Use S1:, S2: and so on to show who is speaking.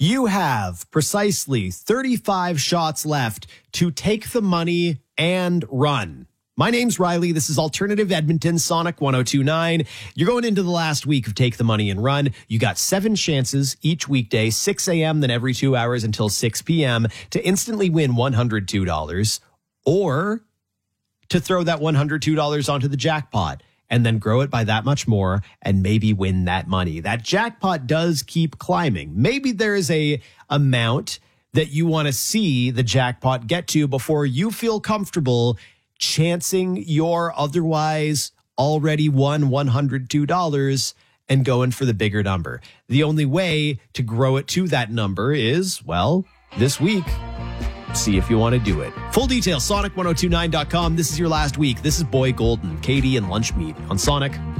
S1: You have precisely 35 shots left to take the money and run. My name's Riley. This is Alternative Edmonton, Sonic 102.9. You're going into the last week of Take the Money and Run. You got 7 chances each weekday, 6 a.m., then every 2 hours until 6 p.m. to instantly win $102 or to throw that $102 onto the jackpot and then grow it by that much more and maybe win that money. That jackpot does keep climbing. Maybe there is a amount that you want to see the jackpot get to before you feel comfortable chancing your otherwise already won $102 and going for the bigger number. The only way to grow it to that number is, well, this week. See if you want to do it. Full details, sonic1029.com. This is your last week. This is Boy Golden, Katie, and Lunch Meat on Sonic